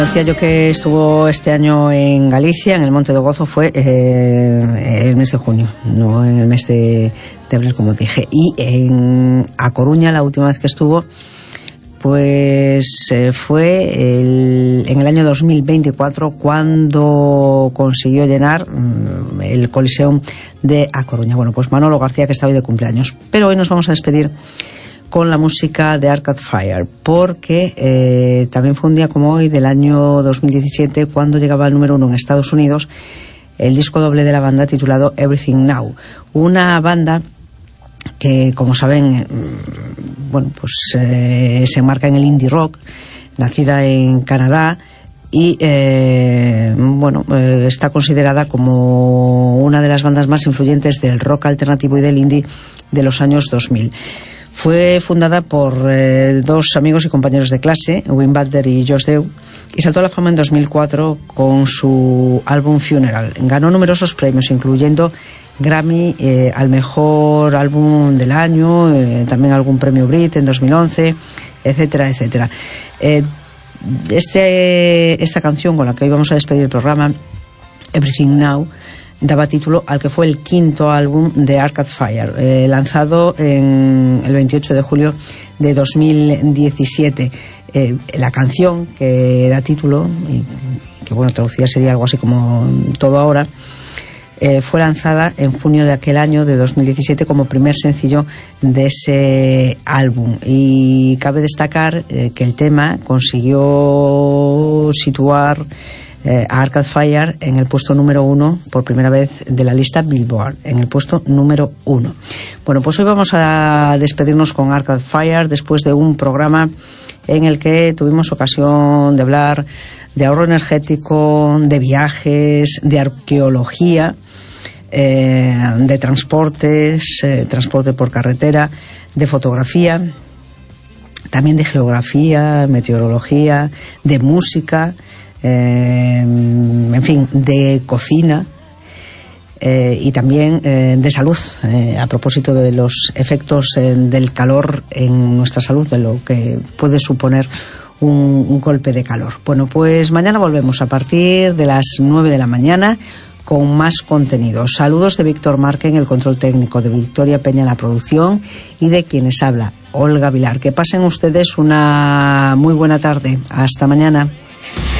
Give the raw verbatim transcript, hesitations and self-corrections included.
Decía yo que estuvo este año en Galicia, en el Monte do Gozo, fue eh, el mes de junio, no en el mes de, de abril, como dije. Y en A Coruña, la última vez que estuvo, pues eh, fue el, en el año dos mil veinticuatro, cuando consiguió llenar mm, el Coliseum de A Coruña. Bueno, pues Manolo García, que está hoy de cumpleaños. Pero hoy nos vamos a despedir con la música de Arcade Fire, porque eh, también fue un día como hoy del año dos mil diecisiete cuando llegaba al número uno en Estados Unidos el disco doble de la banda titulado Everything Now, una banda que, como saben, bueno, pues eh, se enmarca en el indie rock, nacida en Canadá y eh, bueno, eh, está considerada como una de las bandas más influyentes del rock alternativo y del indie de los años dos mil. Fue fundada por eh, dos amigos y compañeros de clase, Wim Butler y Josh Dew, y saltó a la fama en dos mil cuatro con su álbum Funeral. Ganó numerosos premios, incluyendo Grammy eh, al mejor álbum del año, eh, también algún premio Brit en dos mil once, etcétera, etcétera. Eh, este, esta canción con la que hoy vamos a despedir el programa, Everything Now, daba título al que fue el quinto álbum de Arcade Fire, eh, lanzado en el veintiocho de julio de dos mil diecisiete. Eh, la canción que da título, y que bueno, traducida sería algo así como Todo Ahora, eh, fue lanzada en junio de aquel año de dos mil diecisiete como primer sencillo de ese álbum. Y cabe destacar eh, que el tema consiguió situar Eh, a Arcade Fire en el puesto número uno por primera vez de la lista Billboard, en el puesto número uno. Bueno, pues hoy vamos a despedirnos con Arcade Fire después de un programa en el que tuvimos ocasión de hablar de ahorro energético, de viajes, de arqueología, eh, de transportes, eh, transporte por carretera, de fotografía, también de geografía, meteorología, de música, Eh, en fin, de cocina eh, y también eh, de salud, eh, a propósito de los efectos eh, del calor en nuestra salud, de lo que puede suponer un, un golpe de calor. Bueno, pues mañana volvemos a partir de las nueve de la mañana con más contenido. Saludos de Víctor Marque en el control técnico, de Victoria Peña en la producción y de quienes habla, Olga Vilar. Que pasen ustedes una muy buena tarde. Hasta mañana.